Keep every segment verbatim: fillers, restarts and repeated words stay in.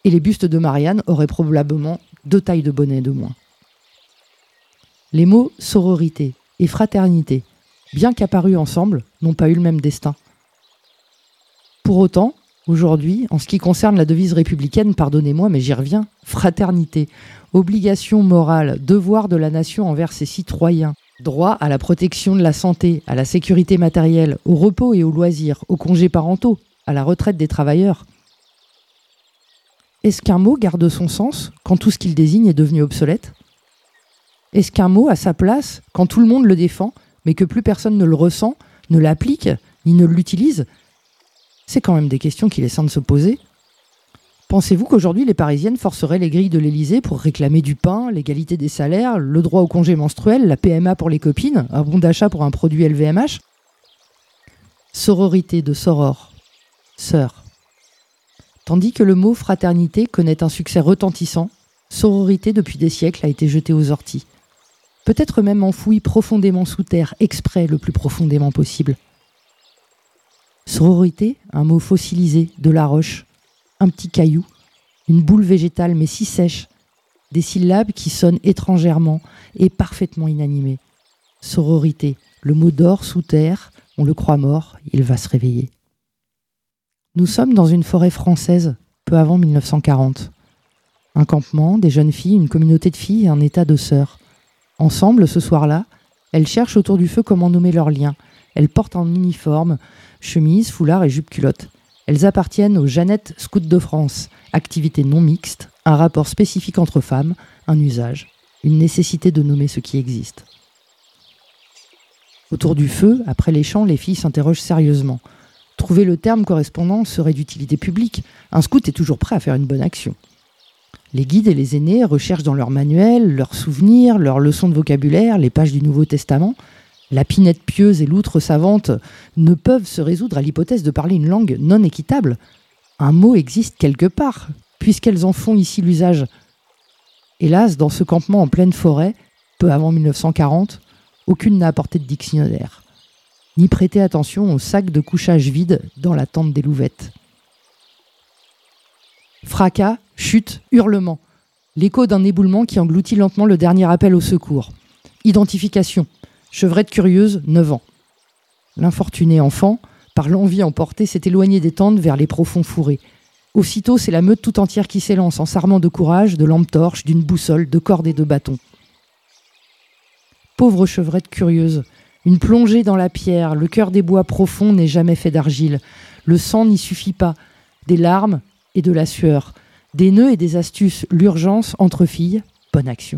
Et les bustes de Marianne auraient probablement deux tailles de bonnet de moins. Les mots sororité et fraternité, bien qu'apparus ensemble, n'ont pas eu le même destin. Pour autant, aujourd'hui, en ce qui concerne la devise républicaine, pardonnez-moi, mais j'y reviens, fraternité, obligation morale, devoir de la nation envers ses citoyens, droit à la protection de la santé, à la sécurité matérielle, au repos et aux loisirs, aux congés parentaux, à la retraite des travailleurs. Est-ce qu'un mot garde son sens quand tout ce qu'il désigne est devenu obsolète ? Est-ce qu'un mot a sa place quand tout le monde le défend, mais que plus personne ne le ressent, ne l'applique, ni ne l'utilise ? C'est quand même des questions qu'il est sain de se poser. Pensez-vous qu'aujourd'hui les Parisiennes forceraient les grilles de l'Élysée pour réclamer du pain, l'égalité des salaires, le droit au congé menstruel, la P M A pour les copines, un bon d'achat pour un produit L V M H ? Sororité de soror, sœur. Tandis que le mot fraternité connaît un succès retentissant, sororité depuis des siècles a été jeté aux orties. Peut-être même enfoui profondément sous terre, exprès le plus profondément possible. Sororité, un mot fossilisé, de la roche, un petit caillou, une boule végétale mais si sèche, des syllabes qui sonnent étrangèrement et parfaitement inanimées. Sororité, le mot dort sous terre, on le croit mort, il va se réveiller. Nous sommes dans une forêt française, peu avant mille neuf cent quarante. Un campement, des jeunes filles, une communauté de filles et un état de sœurs. Ensemble, ce soir-là, elles cherchent autour du feu comment nommer leurs liens. Elles portent en uniforme, chemise, foulard et jupe-culotte. Elles appartiennent aux Jeannettes Scouts de France, activité non mixte, un rapport spécifique entre femmes, un usage, une nécessité de nommer ce qui existe. Autour du feu, après les chants, les filles s'interrogent sérieusement. Trouver le terme correspondant serait d'utilité publique. Un scout est toujours prêt à faire une bonne action. Les guides et les aînés recherchent dans leurs manuels, leurs souvenirs, leurs leçons de vocabulaire, les pages du Nouveau Testament. La pinette pieuse et l'outre savante ne peuvent se résoudre à l'hypothèse de parler une langue non équitable. Un mot existe quelque part, puisqu'elles en font ici l'usage. Hélas, dans ce campement en pleine forêt, peu avant mille neuf cent quarante, aucune n'a apporté de dictionnaire, ni prêté attention au sac de couchage vide dans la tente des louvettes. Fracas, chute, hurlement. L'écho d'un éboulement qui engloutit lentement le dernier appel au secours. Identification. Chevrette curieuse, neuf ans. L'infortuné enfant, par l'envie emportée, s'est éloigné des tentes vers les profonds fourrés. Aussitôt, c'est la meute tout entière qui s'élance en s'armant de courage, de lampes torches, d'une boussole, de cordes et de bâtons. Pauvre chevrette curieuse, une plongée dans la pierre, le cœur des bois profonds n'est jamais fait d'argile. Le sang n'y suffit pas. Des larmes et de la sueur. Des nœuds et des astuces, l'urgence entre filles, bonne action.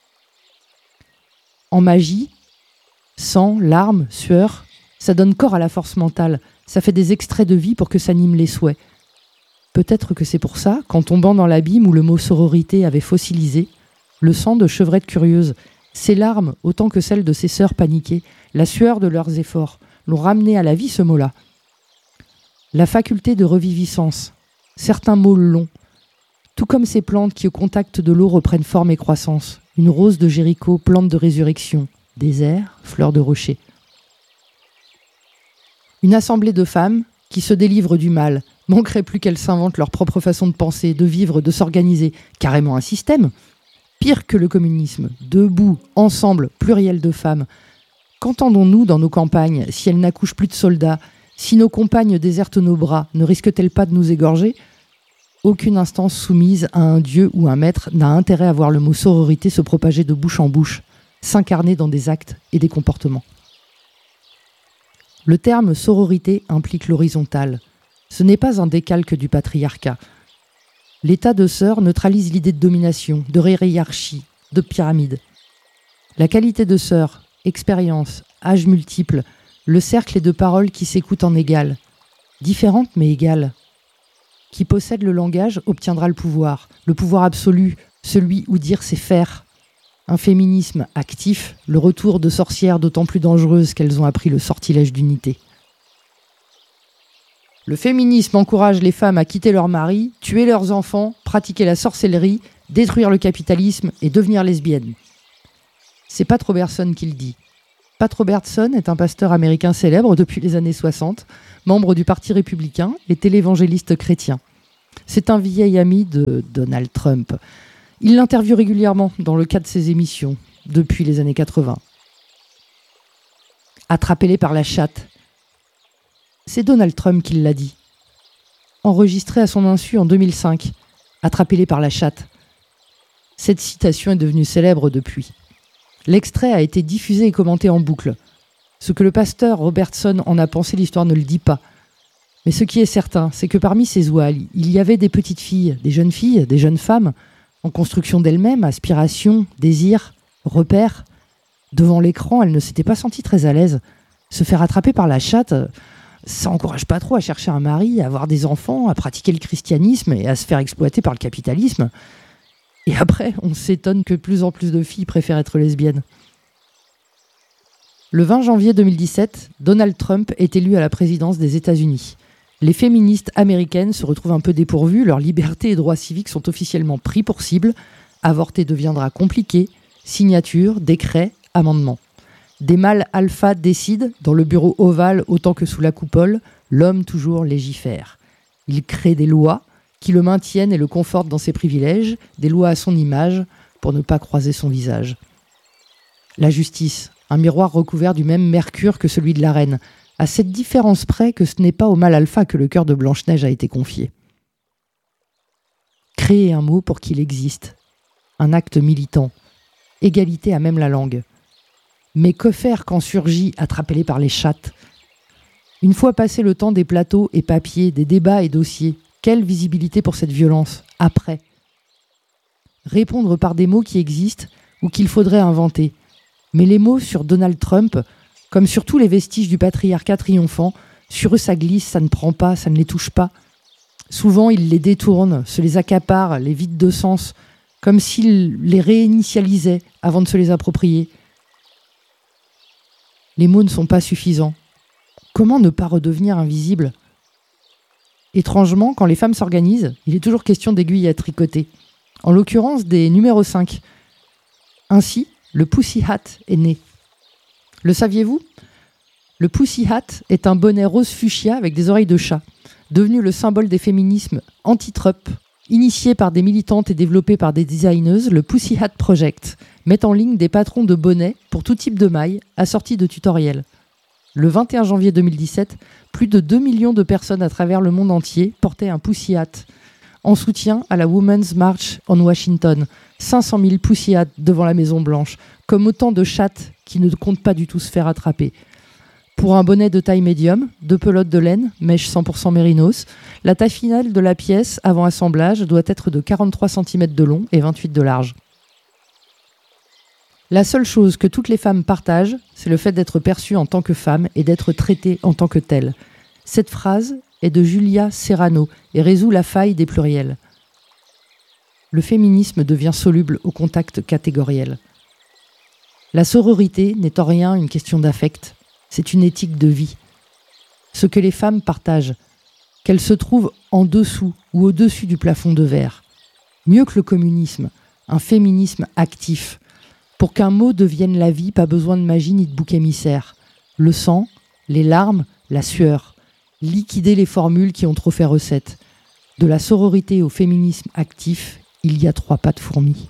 En magie, sang, larmes, sueur, ça donne corps à la force mentale, ça fait des extraits de vie pour que s'animent les souhaits. Peut-être que c'est pour ça qu'en tombant dans l'abîme où le mot sororité avait fossilisé, le sang de chevrette curieuse, ses larmes autant que celles de ses sœurs paniquées, la sueur de leurs efforts, l'ont ramené à la vie ce mot-là. La faculté de reviviscence, certains mots longs, tout comme ces plantes qui au contact de l'eau reprennent forme et croissance, une rose de Jéricho, plante de résurrection, désert, fleur de rocher. Une assemblée de femmes qui se délivrent du mal, manquerait plus qu'elles s'inventent leur propre façon de penser, de vivre, de s'organiser, carrément un système. Pire que le communisme, debout, ensemble, pluriel de femmes. Qu'entendons-nous dans nos campagnes si elles n'accouchent plus de soldats, si nos compagnes désertent nos bras, ne risquent-elles pas de nous égorger ? Aucune instance soumise à un dieu ou un maître n'a intérêt à voir le mot sororité se propager de bouche en bouche, s'incarner dans des actes et des comportements. Le terme sororité implique l'horizontale. Ce n'est pas un décalque du patriarcat. L'état de sœur neutralise l'idée de domination, de hiérarchie, de pyramide. La qualité de sœur, expérience, âge multiple, le cercle est de paroles qui s'écoutent en égal, différentes mais égales. Qui possède le langage obtiendra le pouvoir, le pouvoir absolu, celui où dire c'est faire. Un féminisme actif, le retour de sorcières d'autant plus dangereuses qu'elles ont appris le sortilège d'unité. Le féminisme encourage les femmes à quitter leur mari, tuer leurs enfants, pratiquer la sorcellerie, détruire le capitalisme et devenir lesbiennes. C'est Pat Robertson qui le dit. Pat Robertson est un pasteur américain célèbre depuis les années soixante, membre du Parti républicain et télévangéliste chrétien. C'est un vieil ami de Donald Trump. Il l'interviewe régulièrement dans le cadre de ses émissions, depuis les années quatre-vingts. Attrapez-les par la chatte. C'est Donald Trump qui l'a dit. Enregistré à son insu en deux mille cinq. Attrapez-les par la chatte. Cette citation est devenue célèbre depuis. L'extrait a été diffusé et commenté en boucle. Ce que le pasteur Robertson en a pensé, l'histoire ne le dit pas. Mais ce qui est certain, c'est que parmi ces ouailles, il y avait des petites filles, des jeunes filles, des jeunes femmes, en construction d'elles-mêmes, aspiration, désir, repères. Devant l'écran, elles ne s'étaient pas senties très à l'aise. Se faire attraper par la chatte, ça n'encourage pas trop à chercher un mari, à avoir des enfants, à pratiquer le christianisme et à se faire exploiter par le capitalisme. Et après, on s'étonne que de plus en plus de filles préfèrent être lesbiennes. Le vingt janvier deux mille dix-sept, Donald Trump est élu à la présidence des États-Unis. Les féministes américaines se retrouvent un peu dépourvues, leurs libertés et droits civiques sont officiellement pris pour cible, avorter deviendra compliqué, signature, décret, amendement. Des mâles alpha décident, dans le bureau ovale autant que sous la coupole, l'homme toujours légifère. Il crée des lois qui le maintiennent et le confortent dans ses privilèges, des lois à son image, pour ne pas croiser son visage. La justice, un miroir recouvert du même mercure que celui de la reine, à cette différence près que ce n'est pas au mâle alpha que le cœur de Blanche-Neige a été confié. Créer un mot pour qu'il existe, un acte militant, égalité à même la langue. Mais que faire quand surgit, attrapez-les par les chattes? Une fois passé le temps des plateaux et papiers, des débats et dossiers, quelle visibilité pour cette violence, après? Répondre par des mots qui existent ou qu'il faudrait inventer. Mais les mots sur Donald Trump, comme sur tous les vestiges du patriarcat triomphant, sur eux ça glisse, ça ne prend pas, ça ne les touche pas. Souvent, il les détourne, se les accapare, les vide de sens, comme s'il les réinitialisait avant de se les approprier. Les mots ne sont pas suffisants. Comment ne pas redevenir invisible? Étrangement, quand les femmes s'organisent, il est toujours question d'aiguilles à tricoter. En l'occurrence, des numéros cinq. Ainsi, le Pussy Hat est né. Le saviez-vous? Le Pussy Hat est un bonnet rose fuchsia avec des oreilles de chat, devenu le symbole des féminismes anti-Trump. Initié par des militantes et développé par des designeuses, le Pussy Hat Project met en ligne des patrons de bonnets pour tout type de mailles, assortis de tutoriels. Le vingt et un janvier deux mille dix-sept, plus de deux millions de personnes à travers le monde entier portaient un Pussy Hat, en soutien à la Women's March on Washington. cinq cent mille Pussy Hats devant la Maison-Blanche, comme autant de chattes qui ne comptent pas du tout se faire attraper. Pour un bonnet de taille médium, deux pelotes de laine, mèche cent pour cent mérinos, la taille finale de la pièce avant assemblage doit être de quarante-trois centimètres de long et vingt-huit de large. La seule chose que toutes les femmes partagent, c'est le fait d'être perçues en tant que femmes et d'être traitées en tant que telles. Cette phrase est de Julia Serrano et résout la faille des pluriels. Le féminisme devient soluble au contact catégoriel. La sororité n'est en rien une question d'affect, c'est une éthique de vie. Ce que les femmes partagent, qu'elles se trouvent en dessous ou au-dessus du plafond de verre. Mieux que le communisme, un féminisme actif. Pour qu'un mot devienne la vie, pas besoin de magie ni de bouc émissaire. Le sang, les larmes, la sueur. Liquider les formules qui ont trop fait recette. De la sororité au féminisme actif, il y a trois pas de fourmi.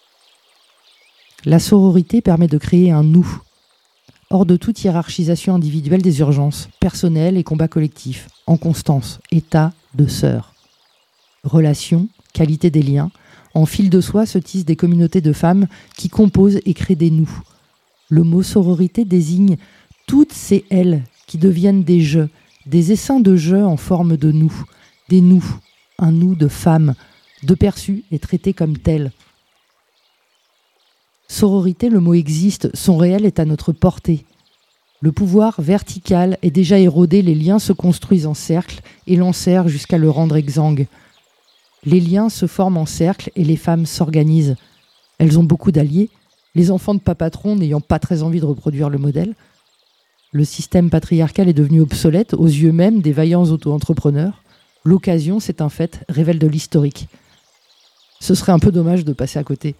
La sororité permet de créer un nous, hors de toute hiérarchisation individuelle des urgences, personnelles et combats collectifs, en constance, état de sœur. Relations, qualité des liens, en fil de soie se tissent des communautés de femmes qui composent et créent des nous. Le mot sororité désigne toutes ces elles qui deviennent des je, des essaims de je en forme de nous, des nous, un nous de femmes, de perçus et traités comme tels. Sororité, le mot existe, son réel est à notre portée. Le pouvoir vertical est déjà érodé, les liens se construisent en cercle et l'enserrent jusqu'à le rendre exsangue. Les liens se forment en cercle et les femmes s'organisent. Elles ont beaucoup d'alliés, les enfants de papatron n'ayant pas très envie de reproduire le modèle. Le système patriarcal est devenu obsolète aux yeux même des vaillants auto-entrepreneurs. L'occasion, c'est un fait, révèle de l'historique. Ce serait un peu dommage de passer à côté.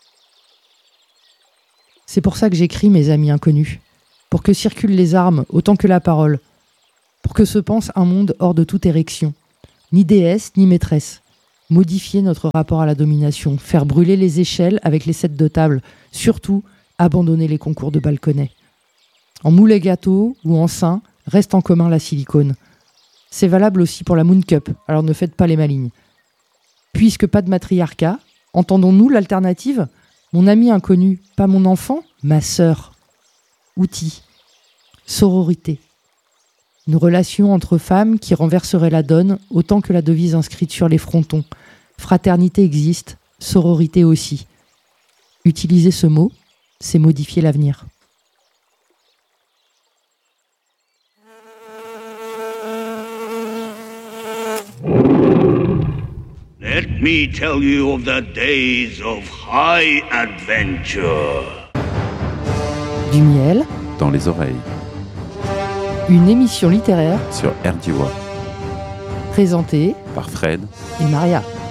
C'est pour ça que j'écris mes amis inconnus, pour que circulent les armes autant que la parole, pour que se pense un monde hors de toute érection, Ni déesse, ni maîtresse. Modifier notre rapport à la domination, faire brûler les échelles avec les sets de table, surtout abandonner les concours de balconnets. En moule et gâteau ou en sein, reste en commun la silicone. C'est valable aussi pour la Moon Cup, alors ne faites pas les malignes. Puisque pas de matriarcat, entendons-nous l'alternative ? Mon ami inconnu, pas mon enfant, ma sœur. Outil. Sororité. Une relation entre femmes qui renverserait la donne autant que la devise inscrite sur les frontons. Fraternité existe, sororité aussi. Utiliser ce mot, c'est modifier l'avenir. Let me tell you of the days of high adventure. Du miel. Dans les oreilles. Une émission littéraire sur R D W A. Présentée par Fred et Maria.